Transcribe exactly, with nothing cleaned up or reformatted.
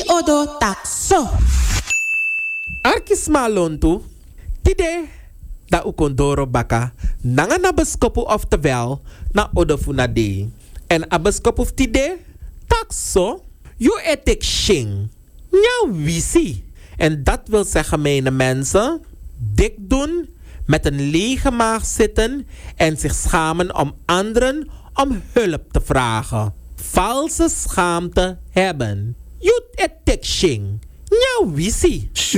odo takso. Arkis malontu, tide da ukondoro baka nanga na beskopu oftewel na odofuna de. En a beskopu tide takso, you etik shing. Nya wisi. En dat wil zeggen, mijn mensen, dik doen, met een lege maag zitten en zich schamen om anderen om hulp te vragen. Valse schaamte hebben. You etik shing. Nya wisi.